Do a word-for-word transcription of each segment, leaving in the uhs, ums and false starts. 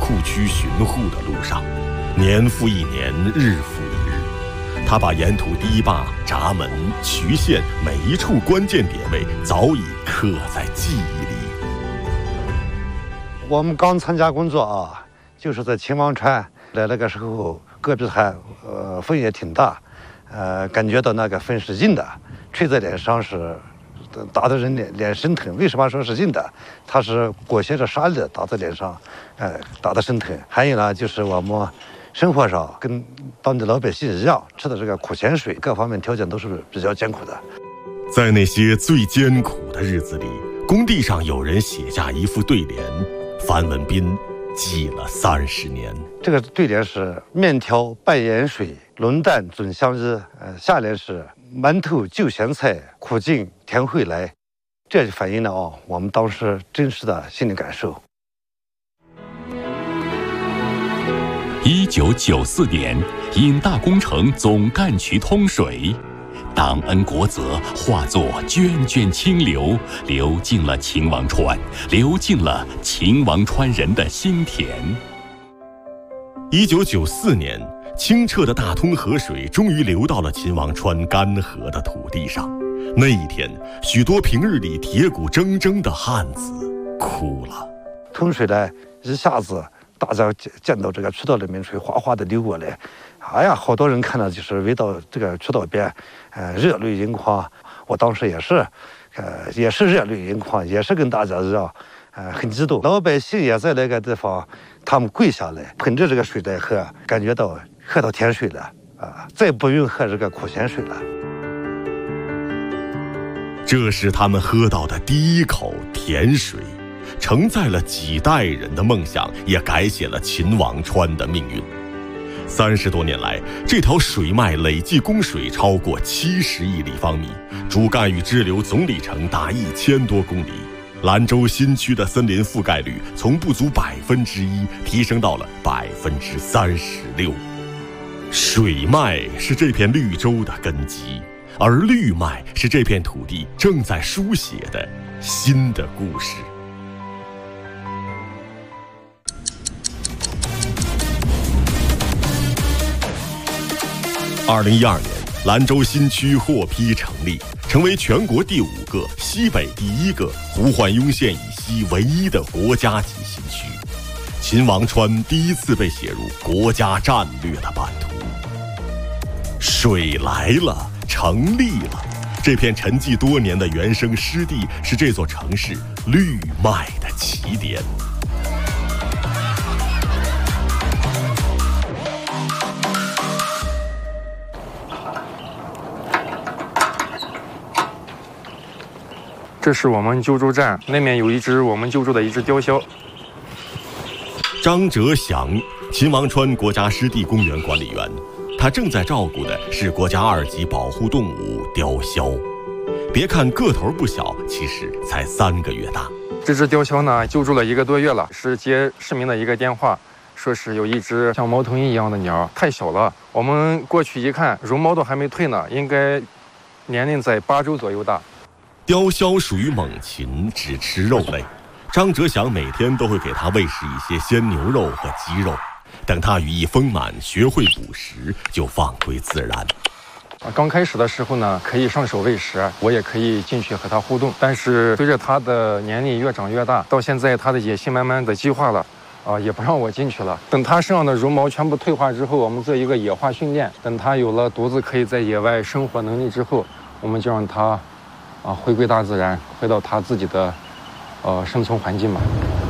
库区巡护的路上，年复一年，日复一日，他把沿途堤坝、闸门、渠线每一处关键点位早已刻在记忆里。 我们刚参加工作啊，就是在秦王川来那个时候，戈壁滩呃风也挺大，呃感觉到那个风是硬的，吹在脸上是打的人脸脸生疼。为什么说是硬的？它是裹挟着沙粒打在脸上，呃打的生疼。还有呢，就是我们生活上跟当地老百姓一样，吃的这个苦咸水，各方面条件都是比较艰苦的。 在那些最艰苦的日子里，工地上有人写下一副对联，樊文斌记了三十年。 这个对联是面条拌盐水，龙蛋准相依。呃，下联是馒头就咸菜，苦尽甜会来。这就反映了哦，我们当时真实的心理感受。 一九九四年，引大工程总干渠通水，党恩国责化作涓涓清流，流进了秦王川，流进了秦王川人的心田。 一九九四年，清澈的大通河水终于流到了秦王川干涸的土地上。那一天，许多平日里铁骨铮铮的汉子哭了。 通水呢，一下子大家见到这个渠道里面水哗哗的流过来，哎呀，好多人看到就是围到这个渠道边，呃，热泪盈眶。我当时也是，呃，也是热泪盈眶，也是跟大家一样，呃，很激动。老百姓也在那个地方，他们跪下来，捧着这个水来喝，感觉到喝到甜水了啊，再不用喝这个苦咸水了。 这是他们喝到的第一口甜水，承载了几代人的梦想，也改写了秦王川的命运。三十多年来，这条水脉累计供水超过七十亿立方米，主干与支流总里程达一千多公里。兰州新区的森林覆盖率从不足百分之一提升到了百分之三十六。水脉是这片绿洲的根基，而绿脉是这片土地正在书写的新的故事。二零一二年，兰州新区获批成立，成为全国第五个、西北第一个、胡焕庸县以西唯一的国家级新区。秦王川第一次被写入国家战略的版图。水来了，成立了，这片沉寂多年的原生湿地是这座城市绿脉的起点。 这是我们救助站，那面有一只我们救助的一只雕鸮。 张哲祥，秦王川国家湿地公园管理员，他正在照顾的是国家二级保护动物雕鸮。别看个头不小，其实才三个月大。 这只雕鸮呢，救助了一个多月了，是接市民的一个电话，说是有一只像猫头鹰一样的鸟，太小了。我们过去一看，绒毛都还没退呢，应该年龄在八周左右大。 雕鸮属于猛禽，只吃肉类。张哲祥每天都会给它喂食一些鲜牛肉和鸡肉，等它羽翼丰满，学会捕食，就放归自然。 刚开始的时候呢，可以上手喂食，我也可以进去和它互动。但是随着它的年龄越长越大，到现在它的野性慢慢的激化了，啊，也不让我进去了。等它身上的绒毛全部退化之后，我们做一个野化训练。等它有了独自可以在野外生活能力之后，我们就让它啊，回归大自然，回到它自己的，呃，生存环境吧。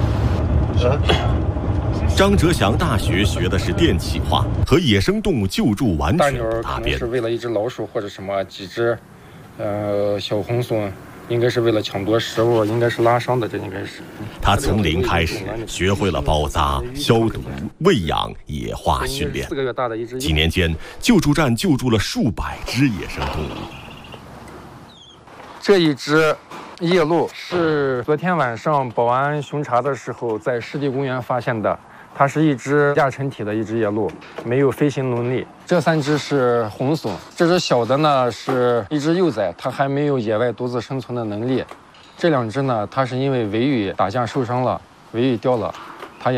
张哲祥大学学的是电气化和野生动物救助完全的搭边。 是为了一只老鼠或者什么几只，呃，小红隼，应该是为了抢夺食物，应该是拉伤的，这应该是。 他从零开始学会了包扎、消毒、喂养、野化训练。 四个月大的一只。 几年间，救助站救助了数百只野生动物。 这一只夜鹭是昨天晚上保安巡查的时候在湿地公园发现的，它是一只亚成体的一只夜鹭，没有飞行能力。这三只是红隼，这只小的呢是一只幼崽，它还没有野外独自生存的能力。这两只呢，它是因为尾羽打架受伤了，尾羽掉了，